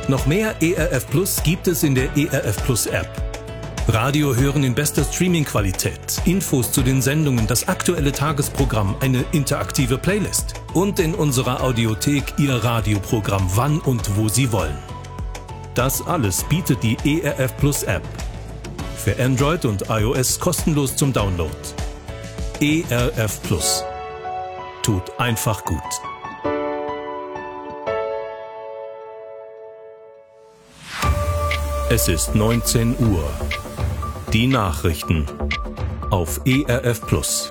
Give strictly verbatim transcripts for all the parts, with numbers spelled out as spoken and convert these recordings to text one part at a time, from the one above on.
Noch mehr E R F Plus gibt es in der E R F Plus App. Radio hören in bester Streaming-Qualität, Infos zu den Sendungen, das aktuelle Tagesprogramm, eine interaktive Playlist und in unserer Audiothek Ihr Radioprogramm wann und wo Sie wollen. Das alles bietet die E R F Plus App. Für Android und iOS kostenlos zum Download. E R F Plus. Tut einfach gut. Es ist neunzehn Uhr. Die Nachrichten auf E R F Plus.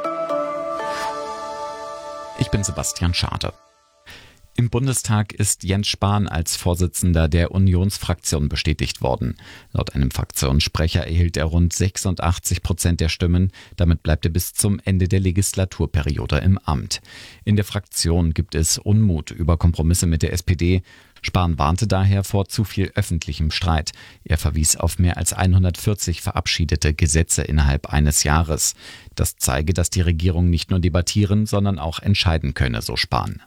Ich bin Sebastian Schade. Im Bundestag ist Jens Spahn als Vorsitzender der Unionsfraktion bestätigt worden. Laut einem Fraktionssprecher erhielt er rund sechsundachtzig Prozent der Stimmen. Damit bleibt er bis zum Ende der Legislaturperiode im Amt. In der Fraktion gibt es Unmut über Kompromisse mit der S P D. Spahn warnte daher vor zu viel öffentlichem Streit. Er verwies auf mehr als hundertvierzig verabschiedete Gesetze innerhalb eines Jahres. Das zeige, dass die Regierung nicht nur debattieren, sondern auch entscheiden könne, so Spahn.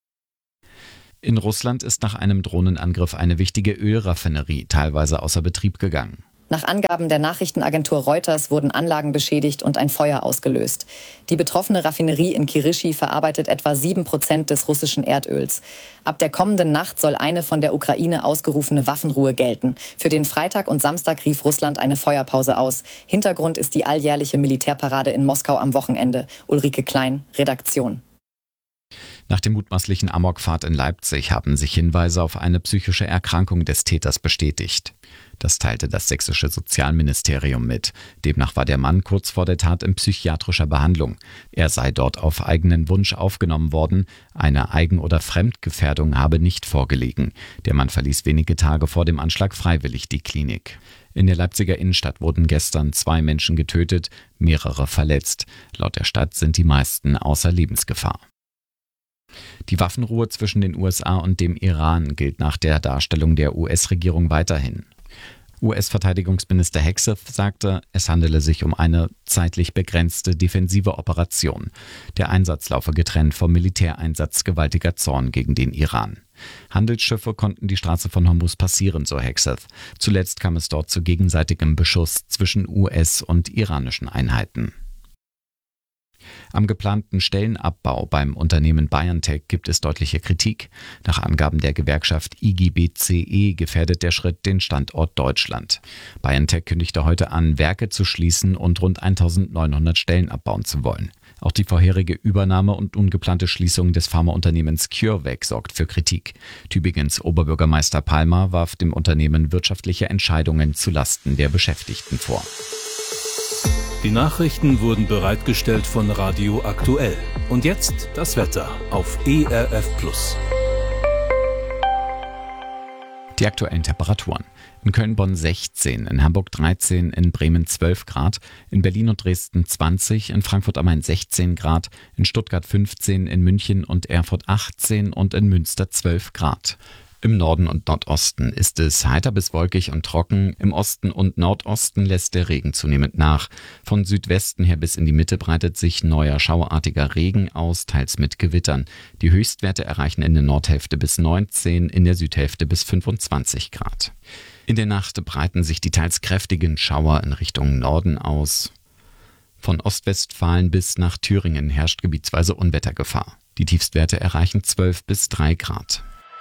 In Russland ist nach einem Drohnenangriff eine wichtige Ölraffinerie teilweise außer Betrieb gegangen. Nach Angaben der Nachrichtenagentur Reuters wurden Anlagen beschädigt und ein Feuer ausgelöst. Die betroffene Raffinerie in Kirishi verarbeitet etwa sieben Prozent des russischen Erdöls. Ab der kommenden Nacht soll eine von der Ukraine ausgerufene Waffenruhe gelten. Für den Freitag und Samstag rief Russland eine Feuerpause aus. Hintergrund ist die alljährliche Militärparade in Moskau am Wochenende. Ulrike Klein, Redaktion. Nach dem mutmaßlichen Amokfahrt in Leipzig haben sich Hinweise auf eine psychische Erkrankung des Täters bestätigt. Das teilte das sächsische Sozialministerium mit. Demnach war der Mann kurz vor der Tat in psychiatrischer Behandlung. Er sei dort auf eigenen Wunsch aufgenommen worden. Eine Eigen- oder Fremdgefährdung habe nicht vorgelegen. Der Mann verließ wenige Tage vor dem Anschlag freiwillig die Klinik. In der Leipziger Innenstadt wurden gestern zwei Menschen getötet, mehrere verletzt. Laut der Stadt sind die meisten außer Lebensgefahr. Die Waffenruhe zwischen den U S A und dem Iran gilt nach der Darstellung der U S-Regierung weiterhin. U S-Verteidigungsminister Hegseth sagte, es handele sich um eine zeitlich begrenzte defensive Operation. Der Einsatz laufe getrennt vom Militäreinsatz gewaltiger Zorn gegen den Iran. Handelsschiffe konnten die Straße von Hormuz passieren, so Hegseth. Zuletzt kam es dort zu gegenseitigem Beschuss zwischen U S- und iranischen Einheiten. Am geplanten Stellenabbau beim Unternehmen BioNTech gibt es deutliche Kritik. Nach Angaben der Gewerkschaft I G B C E gefährdet der Schritt den Standort Deutschland. BioNTech kündigte heute an, Werke zu schließen und rund eintausendneunhundert Stellen abbauen zu wollen. Auch die vorherige Übernahme und ungeplante Schließung des Pharmaunternehmens CureVac sorgt für Kritik. Tübingens Oberbürgermeister Palmer warf dem Unternehmen wirtschaftliche Entscheidungen zulasten der Beschäftigten vor. Die Nachrichten wurden bereitgestellt von Radio Aktuell. Und jetzt das Wetter auf E R F Plus. Die aktuellen Temperaturen. In Köln-Bonn sechzehn, in Hamburg dreizehn, in Bremen zwölf Grad, in Berlin und Dresden zwanzig, in Frankfurt am Main sechzehn Grad, in Stuttgart fünfzehn, in München und Erfurt achtzehn und in Münster zwölf Grad. Im Norden und Nordosten ist es heiter bis wolkig und trocken. Im Osten und Nordosten lässt der Regen zunehmend nach. Von Südwesten her bis in die Mitte breitet sich neuer schauerartiger Regen aus, teils mit Gewittern. Die Höchstwerte erreichen in der Nordhälfte bis neunzehn, in der Südhälfte bis fünfundzwanzig Grad. In der Nacht breiten sich die teils kräftigen Schauer in Richtung Norden aus. Von Ostwestfalen bis nach Thüringen herrscht gebietsweise Unwettergefahr. Die Tiefstwerte erreichen zwölf bis drei Grad.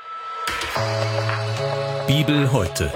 Bibel heute.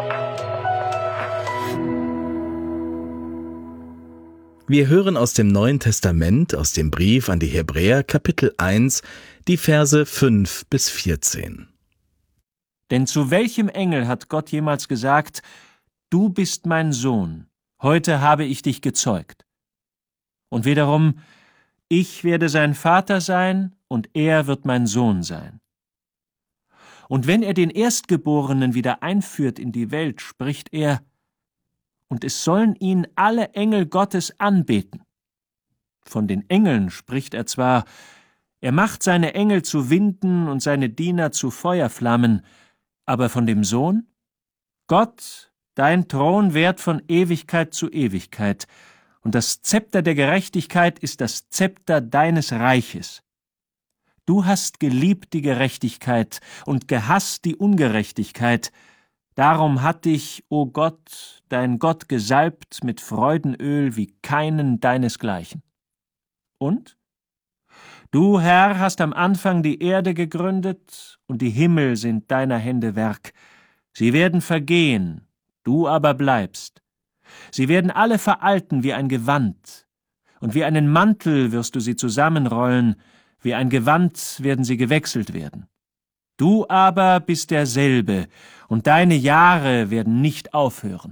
Wir hören aus dem Neuen Testament, aus dem Brief an die Hebräer, Kapitel eins, die Verse fünf bis vierzehn. Denn zu welchem Engel hat Gott jemals gesagt, du bist mein Sohn, heute habe ich dich gezeugt? Und wiederum, ich werde sein Vater sein und er wird mein Sohn sein. Und wenn er den Erstgeborenen wieder einführt in die Welt, spricht er, und es sollen ihn alle Engel Gottes anbeten. Von den Engeln spricht er zwar, er macht seine Engel zu Winden und seine Diener zu Feuerflammen, aber von dem Sohn? Gott, dein Thron währt von Ewigkeit zu Ewigkeit, und das Zepter der Gerechtigkeit ist das Zepter deines Reiches. Du hast geliebt die Gerechtigkeit und gehasst die Ungerechtigkeit. Darum hat dich, o Gott, dein Gott gesalbt mit Freudenöl wie keinen deinesgleichen. Und? Du, Herr, hast am Anfang die Erde gegründet, und die Himmel sind deiner Hände Werk. Sie werden vergehen, du aber bleibst. Sie werden alle veralten wie ein Gewand, und wie einen Mantel wirst du sie zusammenrollen, wie ein Gewand werden sie gewechselt werden. Du aber bist derselbe, und deine Jahre werden nicht aufhören.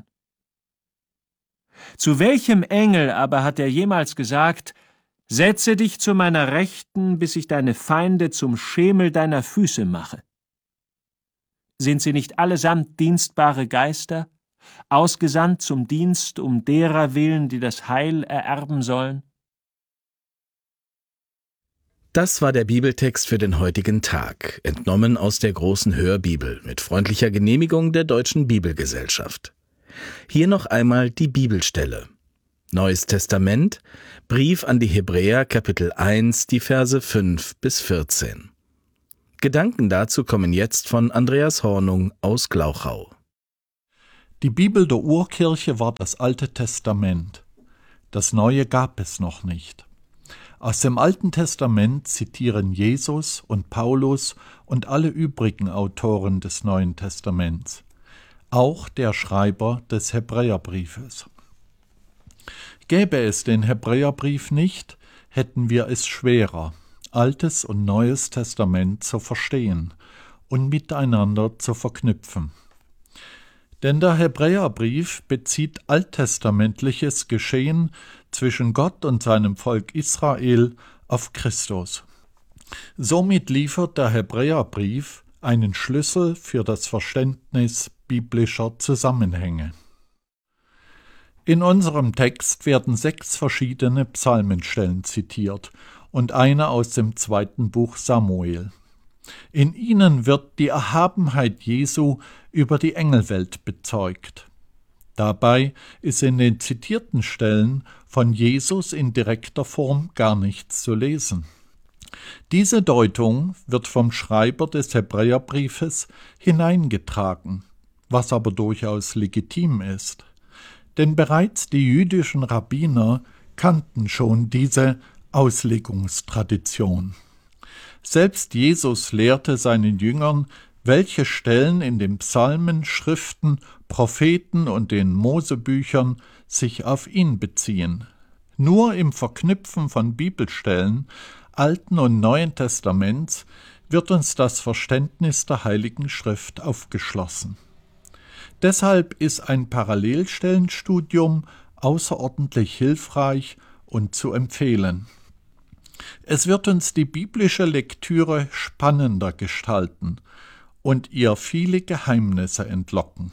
Zu welchem Engel aber hat er jemals gesagt: Setze dich zu meiner Rechten, bis ich deine Feinde zum Schemel deiner Füße mache? Sind sie nicht allesamt dienstbare Geister, ausgesandt zum Dienst um derer willen, die das Heil ererben sollen? Das war der Bibeltext für den heutigen Tag, entnommen aus der großen Hörbibel mit freundlicher Genehmigung der Deutschen Bibelgesellschaft. Hier noch einmal die Bibelstelle. Neues Testament, Brief an die Hebräer, Kapitel eins, die Verse fünf bis vierzehn. Gedanken dazu kommen jetzt von Andreas Hornung aus Glauchau. Die Bibel der Urkirche war das Alte Testament. Das Neue gab es noch nicht. Aus dem Alten Testament zitieren Jesus und Paulus und alle übrigen Autoren des Neuen Testaments, auch der Schreiber des Hebräerbriefes. Gäbe es den Hebräerbrief nicht, hätten wir es schwerer, Altes und Neues Testament zu verstehen und miteinander zu verknüpfen. Denn der Hebräerbrief bezieht alttestamentliches Geschehen zwischen Gott und seinem Volk Israel auf Christus. Somit liefert der Hebräerbrief einen Schlüssel für das Verständnis biblischer Zusammenhänge. In unserem Text werden sechs verschiedene Psalmenstellen zitiert und eine aus dem zweiten Buch Samuel. In ihnen wird die Erhabenheit Jesu über die Engelwelt bezeugt. Dabei ist in den zitierten Stellen von Jesus in direkter Form gar nichts zu lesen. Diese Deutung wird vom Schreiber des Hebräerbriefes hineingetragen, was aber durchaus legitim ist. Denn bereits die jüdischen Rabbiner kannten schon diese Auslegungstradition. Selbst Jesus lehrte seinen Jüngern, welche Stellen in den Psalmen, Schriften, Propheten und den Mosebüchern sich auf ihn beziehen. Nur im Verknüpfen von Bibelstellen Alten und Neuen Testaments wird uns das Verständnis der Heiligen Schrift aufgeschlossen. Deshalb ist ein Parallelstellenstudium außerordentlich hilfreich und zu empfehlen. Es wird uns die biblische Lektüre spannender gestalten und ihr viele Geheimnisse entlocken.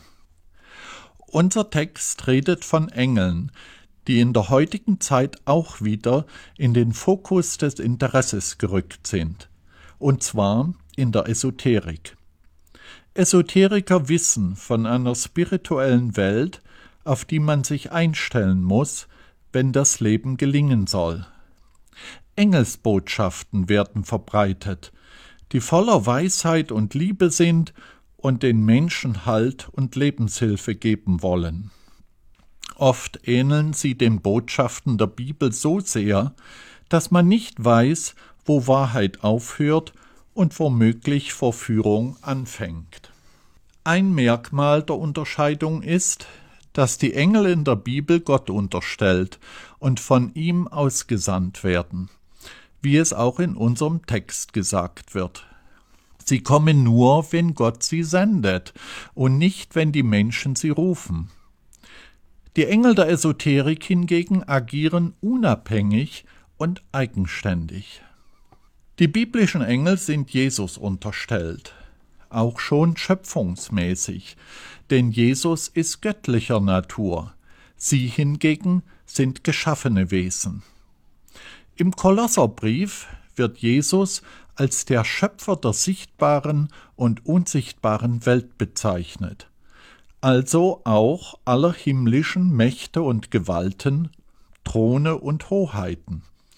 Unser Text redet von Engeln, die in der heutigen Zeit auch wieder in den Fokus des Interesses gerückt sind, und zwar in der Esoterik. Esoteriker wissen von einer spirituellen Welt, auf die man sich einstellen muss, wenn das Leben gelingen soll. Engelsbotschaften werden verbreitet, die voller Weisheit und Liebe sind und den Menschen Halt und Lebenshilfe geben wollen. Oft ähneln sie den Botschaften der Bibel so sehr, dass man nicht weiß, wo Wahrheit aufhört und womöglich Verführung anfängt. Ein Merkmal der Unterscheidung ist, dass die Engel in der Bibel Gott unterstellt und von ihm ausgesandt werden, wie es auch in unserem Text gesagt wird. Sie kommen nur, wenn Gott sie sendet und nicht, wenn die Menschen sie rufen. Die Engel der Esoterik hingegen agieren unabhängig und eigenständig. Die biblischen Engel sind Jesus unterstellt, auch schon schöpfungsmäßig, denn Jesus ist göttlicher Natur, sie hingegen sind geschaffene Wesen. Im Kolosserbrief wird Jesus als der Schöpfer der sichtbaren und unsichtbaren Welt bezeichnet, also auch aller himmlischen Mächte und Gewalten, Throne und Hoheiten.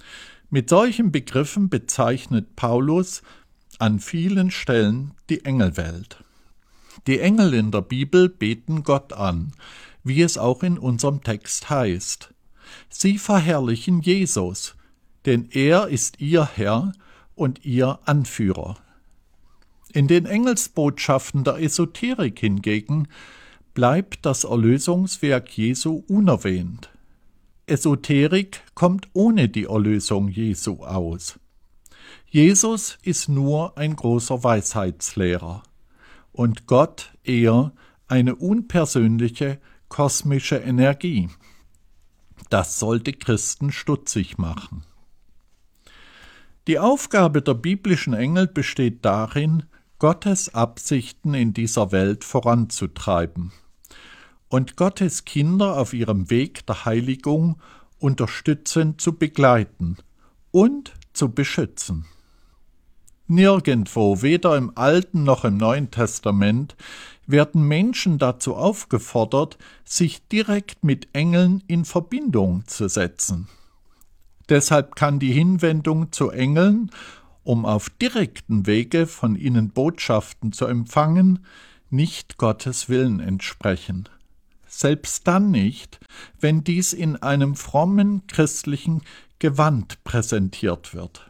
Mit solchen Begriffen bezeichnet Paulus an vielen Stellen die Engelwelt. Die Engel in der Bibel beten Gott an, wie es auch in unserem Text heißt. Sie verherrlichen Jesus, denn er ist ihr Herr und ihr Anführer. In den Engelsbotschaften der Esoterik hingegen bleibt das Erlösungswerk Jesu unerwähnt. Esoterik kommt ohne die Erlösung Jesu aus. Jesus ist nur ein großer Weisheitslehrer und Gott eher eine unpersönliche kosmische Energie. Das sollte Christen stutzig machen. Die Aufgabe der biblischen Engel besteht darin, Gottes Absichten in dieser Welt voranzutreiben und Gottes Kinder auf ihrem Weg der Heiligung unterstützend zu begleiten und zu beschützen. Nirgendwo, weder im Alten noch im Neuen Testament, werden Menschen dazu aufgefordert, sich direkt mit Engeln in Verbindung zu setzen. Deshalb kann die Hinwendung zu Engeln, um auf direkten Wege von ihnen Botschaften zu empfangen, nicht Gottes Willen entsprechen. Selbst dann nicht, wenn dies in einem frommen christlichen Gewand präsentiert wird.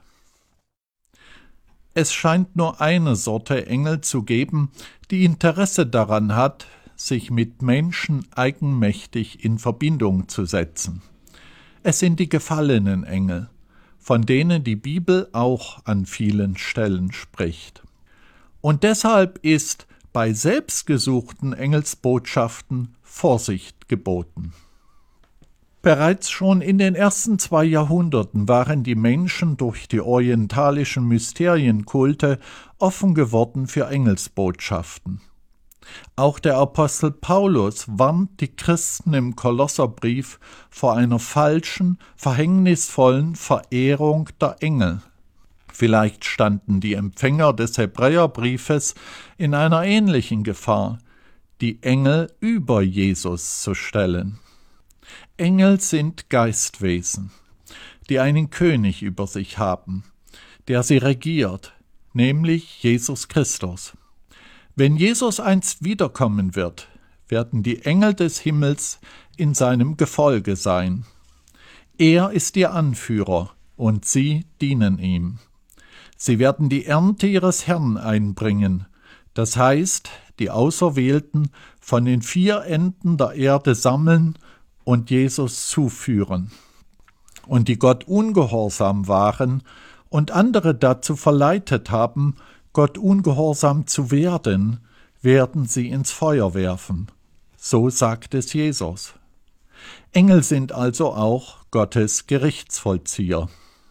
Es scheint nur eine Sorte Engel zu geben, die Interesse daran hat, sich mit Menschen eigenmächtig in Verbindung zu setzen. Es sind die gefallenen Engel, von denen die Bibel auch an vielen Stellen spricht. Und deshalb ist bei selbstgesuchten Engelsbotschaften Vorsicht geboten. Bereits schon in den ersten zwei Jahrhunderten waren die Menschen durch die orientalischen Mysterienkulte offen geworden für Engelsbotschaften. Auch der Apostel Paulus warnt die Christen im Kolosserbrief vor einer falschen, verhängnisvollen Verehrung der Engel. Vielleicht standen die Empfänger des Hebräerbriefes in einer ähnlichen Gefahr, die Engel über Jesus zu stellen. Engel sind Geistwesen, die einen König über sich haben, der sie regiert, nämlich Jesus Christus. Wenn Jesus einst wiederkommen wird, werden die Engel des Himmels in seinem Gefolge sein. Er ist ihr Anführer und sie dienen ihm. Sie werden die Ernte ihres Herrn einbringen, das heißt, die Auserwählten von den vier Enden der Erde sammeln und Jesus zuführen. Und die Gott ungehorsam waren und andere dazu verleitet haben, Gott ungehorsam zu werden, werden sie ins Feuer werfen. So sagt es Jesus. Engel sind also auch Gottes Gerichtsvollzieher.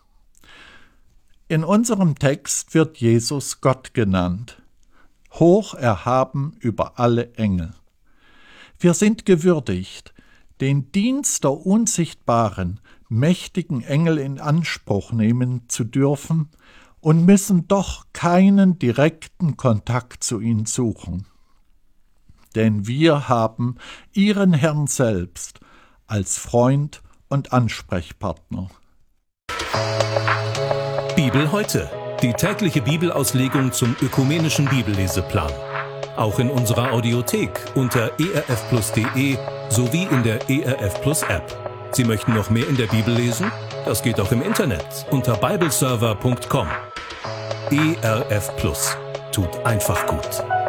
In unserem Text wird Jesus Gott genannt, hoch erhaben über alle Engel. Wir sind gewürdigt, den Dienst der unsichtbaren, mächtigen Engel in Anspruch nehmen zu dürfen und müssen doch keinen direkten Kontakt zu ihnen suchen. Denn wir haben ihren Herrn selbst als Freund und Ansprechpartner. Bibel heute, die tägliche Bibelauslegung zum ökumenischen Bibelleseplan. Auch in unserer Audiothek unter e r f plus punkt de sowie in der E R F Plus App. Sie möchten noch mehr in der Bibel lesen? Das geht auch im Internet unter bibleserver punkt com. E R F Plus tut einfach gut.